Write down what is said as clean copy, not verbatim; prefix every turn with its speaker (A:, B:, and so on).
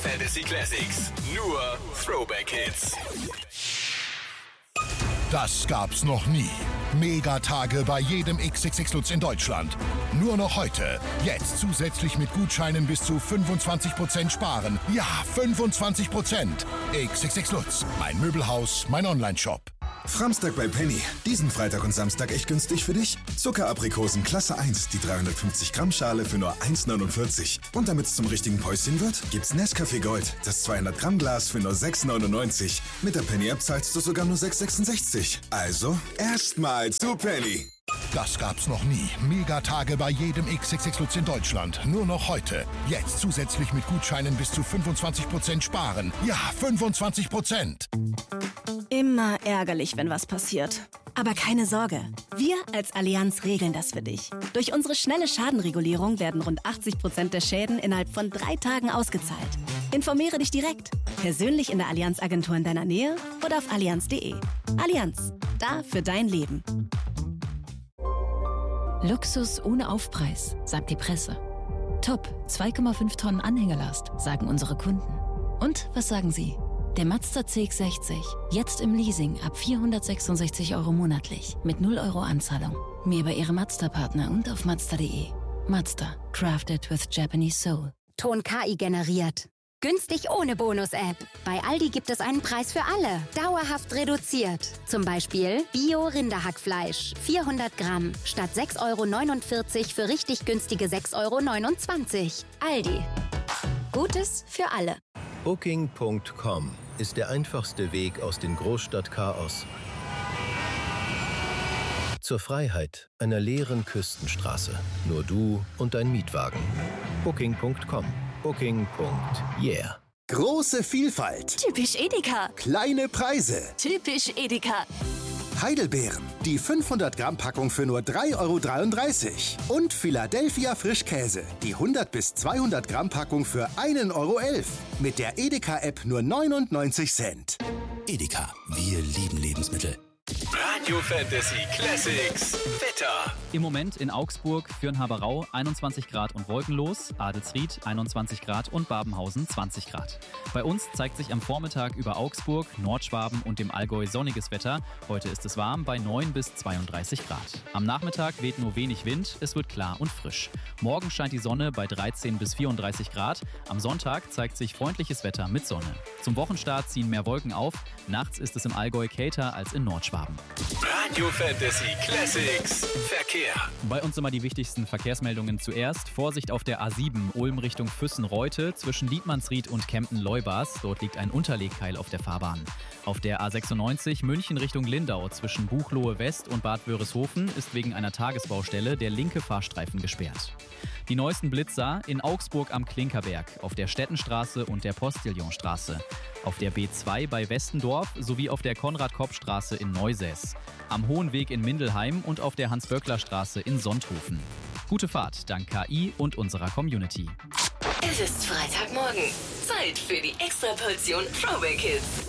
A: Fantasy Classics. Nur Throwback-Hits.
B: Das gab's noch nie. Megatage bei jedem XXX Lutz in Deutschland. Nur noch heute. Jetzt zusätzlich mit Gutscheinen bis zu 25% sparen. Ja, 25%. XXX Lutz. Mein Möbelhaus, mein Onlineshop.
C: Framstag bei Penny. Diesen Freitag und Samstag echt günstig für dich. Zuckeraprikosen Klasse 1, die 350 Gramm Schale für nur 1,49. Und damit es zum richtigen Päuschen wird, gibt's Nescafé Gold, das 200 Gramm Glas für nur 6,99. Mit der Penny-App zahlst du sogar nur 6,66. Also, erstmal zu Penny.
B: Das gab's noch nie. Megatage bei jedem XXX Lutz in Deutschland. Nur noch heute. Jetzt zusätzlich mit Gutscheinen bis zu 25% sparen. Ja, 25%.
D: Immer ärgerlich, wenn was passiert. Aber keine Sorge. Wir als Allianz regeln das für dich. Durch unsere schnelle Schadenregulierung werden rund 80% der Schäden innerhalb von 3 Tagen ausgezahlt. Informiere dich direkt. Persönlich in der Allianz-Agentur in deiner Nähe oder auf allianz.de. Allianz. Da für dein Leben.
E: Luxus ohne Aufpreis, sagt die Presse. Top, 2,5 Tonnen Anhängerlast, sagen unsere Kunden. Und was sagen Sie? Der Mazda CX-60, jetzt im Leasing ab 466 € monatlich, mit 0 € Anzahlung. Mehr bei Ihrem Mazda-Partner und auf Mazda.de. Mazda, crafted with Japanese soul.
F: Ton KI generiert. Günstig ohne Bonus-App. Bei Aldi gibt es einen Preis für alle. Dauerhaft reduziert. Zum Beispiel Bio-Rinderhackfleisch. 400 Gramm. Statt 6,49 € für richtig günstige 6,29 €. Aldi. Gutes für alle.
G: Booking.com ist der einfachste Weg aus dem Großstadtchaos zur Freiheit einer leeren Küstenstraße. Nur du und dein Mietwagen. Booking.com. Booking.yeah.
H: Große Vielfalt.
D: Typisch Edeka.
H: Kleine Preise.
D: Typisch Edeka.
H: Heidelbeeren. Die 500 Gramm Packung für nur 3,33 €. Und Philadelphia Frischkäse. Die 100 bis 200 Gramm Packung für 1,11 €. Mit der Edeka-App nur 99 Cent.
I: Edeka. Wir lieben Lebensmittel.
A: Radio Fantasy Classics. Wetter.
J: Im Moment in Augsburg, Fürnhaberau 21 Grad und wolkenlos, Adelsried 21 Grad und Babenhausen 20 Grad. Bei uns zeigt sich am Vormittag über Augsburg, Nordschwaben und dem Allgäu sonniges Wetter. Heute ist es warm bei 9 bis 32 Grad. Am Nachmittag weht nur wenig Wind, es wird klar und frisch. Morgen scheint die Sonne bei 13 bis 34 Grad. Am Sonntag zeigt sich freundliches Wetter mit Sonne. Zum Wochenstart ziehen mehr Wolken auf. Nachts ist es im Allgäu kälter als in Nordschwaben.
A: Radio Fantasy Classics. Verkehr.
J: Bei uns immer die wichtigsten Verkehrsmeldungen zuerst. Vorsicht auf der A7 Ulm Richtung Füssen-Reute zwischen Dietmannsried und Kempten-Leubas. Dort liegt ein Unterlegkeil auf der Fahrbahn. Auf der A96 München Richtung Lindau zwischen Buchloe West und Bad Wörishofen ist wegen einer Tagesbaustelle der linke Fahrstreifen gesperrt. Die neuesten Blitzer in Augsburg am Klinkerberg, auf der Stettenstraße und der Postillonstraße, auf der B2 bei Westendorf sowie auf der Konrad-Kopp-Straße in Neusäß, am Hohenweg in Mindelheim und auf der Hans-Böckler-Straße in Sonthofen. Gute Fahrt dank KI und unserer Community.
K: Es ist Freitagmorgen. Zeit für die Extraportion Throwback Hits.